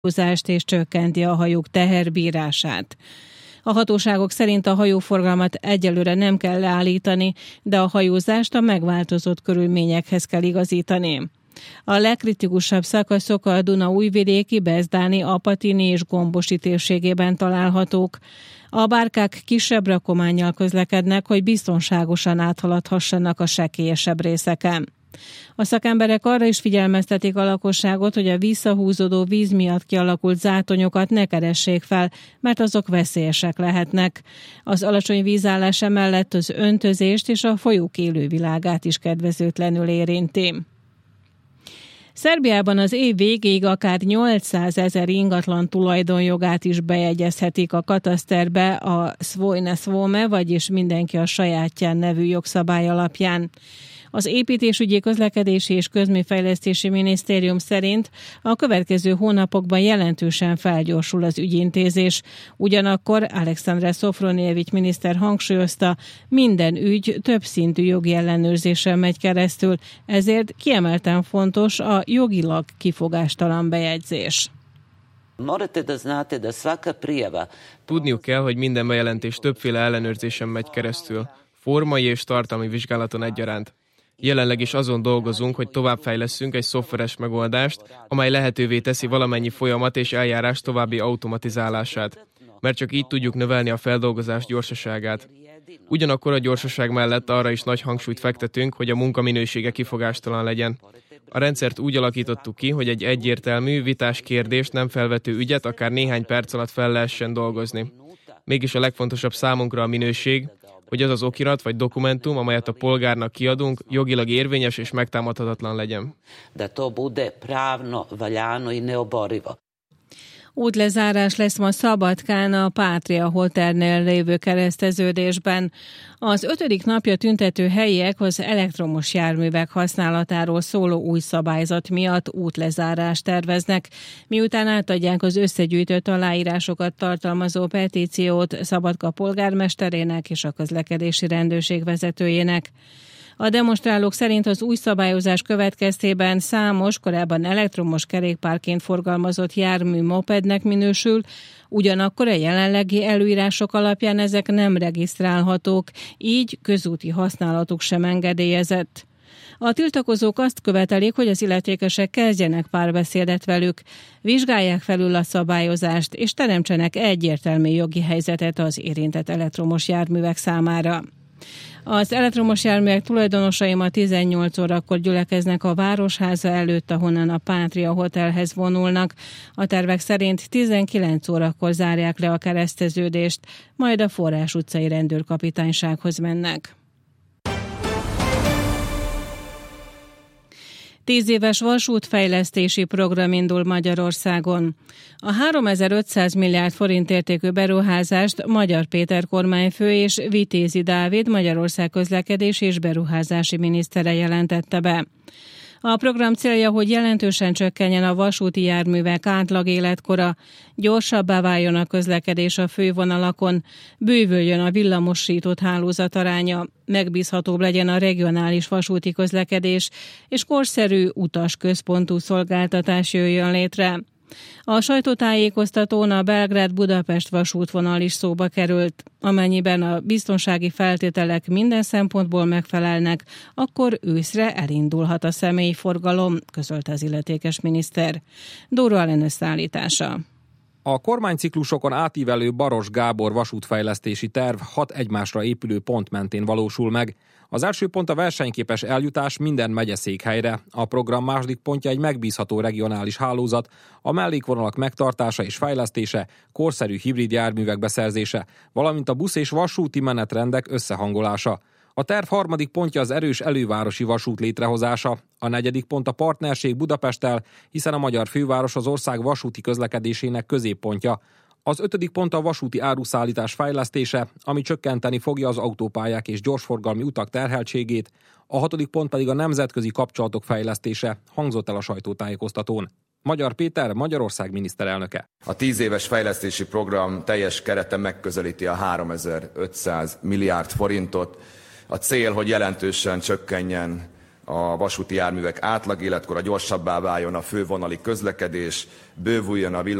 és csökkenti a hajók teherbírását. A hatóságok szerint a hajóforgalmat egyelőre nem kell leállítani, de a hajózást a megváltozott körülményekhez kell igazítani. A legkritikusabb szakaszok a Duna-újvidéki, Bezdáni, Apatini és Gombosi térségében találhatók. A bárkák kisebb rakománnyal közlekednek, hogy biztonságosan áthaladhassanak a sekélyesebb részeken. A szakemberek arra is figyelmeztetik a lakosságot, hogy a visszahúzódó víz miatt kialakult zátonyokat ne keressék fel, mert azok veszélyesek lehetnek. Az alacsony vízállás mellett az öntözést és a folyók élővilágát is kedvezőtlenül érinti. Szerbiában az év végéig akár 800 000 ingatlan tulajdonjogát is bejegyezhetik a kataszterbe a Svoj na svome, vagyis mindenki a sajátján nevű jogszabály alapján. Az Építésügyi, Közlekedési és Közműfejlesztési Minisztérium szerint a következő hónapokban jelentősen felgyorsul az ügyintézés. Ugyanakkor Alexandra Sofronijevics miniszter hangsúlyozta, minden ügy többszintű jogi ellenőrzésen megy keresztül, ezért kiemelten fontos a jogilag kifogástalan bejegyzés. Tudniuk kell, hogy minden bejelentés többféle ellenőrzésen megy keresztül, formai és tartalmi vizsgálaton egyaránt. Jelenleg is azon dolgozunk, hogy továbbfejlesszünk egy szoftveres megoldást, amely lehetővé teszi valamennyi folyamat és eljárás további automatizálását, mert csak így tudjuk növelni a feldolgozás gyorsaságát. Ugyanakkor a gyorsaság mellett arra is nagy hangsúlyt fektetünk, hogy a munka minősége kifogástalan legyen. A rendszert úgy alakítottuk ki, hogy egy egyértelmű, vitás kérdést nem felvető ügyet akár néhány perc alatt fel lehessen dolgozni. Mégis a legfontosabb számunkra a minőség, hogy az az okirat vagy dokumentum, amelyet a polgárnak kiadunk, jogilag érvényes és megtámadhatatlan legyen. Útlezárás lesz ma Szabadkán a Pátria Hotelnél lévő kereszteződésben. Az 5. napja tüntető helyiek az elektromos járművek használatáról szóló új szabályzat miatt útlezárást terveznek, miután átadják az összegyűjtött aláírásokat tartalmazó petíciót Szabadka polgármesterének és a közlekedési rendőrség vezetőjének. A demonstrálók szerint az új szabályozás következtében számos korábban elektromos kerékpárként forgalmazott jármű mopednek minősül, ugyanakkor a jelenlegi előírások alapján ezek nem regisztrálhatók, így közúti használatuk sem engedélyezett. A tiltakozók azt követelik, hogy az illetékesek kezdjenek párbeszédet velük, vizsgálják felül a szabályozást és teremtsenek egyértelmű jogi helyzetet az érintett elektromos járművek számára. Az elektromos járművek tulajdonosai ma 18 órakor gyülekeznek a Városháza előtt, ahonnan a Pátria Hotelhez vonulnak. A tervek szerint 19 órakor zárják le a kereszteződést, majd a Forrás utcai rendőrkapitánysághoz mennek. 10 éves vasútfejlesztési program indul Magyarországon. A 3500 milliárd forint értékű beruházást Magyar Péter kormányfő és Vitézi Dávid Magyarország közlekedési és beruházási minisztere jelentette be. A program célja, hogy jelentősen csökkenjen a vasúti járművek átlag életkora, gyorsabbá váljon a közlekedés a fővonalakon, bővüljön a villamosított hálózat aránya, megbízhatóbb legyen a regionális vasúti közlekedés, és korszerű utasközpontú szolgáltatás jöjjön létre. A sajtótájékoztatón a Belgrád-Budapest vasútvonal is szóba került. Amennyiben a biztonsági feltételek minden szempontból megfelelnek, akkor őszre elindulhat a személyforgalom, közölte az illetékes miniszter. Dóró Alén összeállítása. A kormányciklusokon átívelő Baros Gábor vasútfejlesztési terv 6 egymásra épülő pont mentén valósul meg. Az első pont a versenyképes eljutás minden megyeszékhelyre. A program második pontja egy megbízható regionális hálózat, a mellékvonalak megtartása és fejlesztése, korszerű hibrid járművek beszerzése, valamint a busz és vasúti menetrendek összehangolása. A terv harmadik pontja az erős elővárosi vasút létrehozása, a negyedik pont a partnerség Budapesttel, hiszen a magyar főváros az ország vasúti közlekedésének középpontja. Az 5. pont a vasúti áruszállítás fejlesztése, ami csökkenteni fogja az autópályák és gyorsforgalmi utak terheltségét, a 6. pont pedig a nemzetközi kapcsolatok fejlesztése, hangzott el a sajtótájékoztatón. Magyar Péter, Magyarország miniszterelnöke. A 10 éves fejlesztési program teljes kerete megközelíti a 3500 milliárd forintot. A cél, hogy jelentősen csökkenjen a vasúti járművek átlag életkora, gyorsabbá váljon a fővonali közlekedés, bővüljön a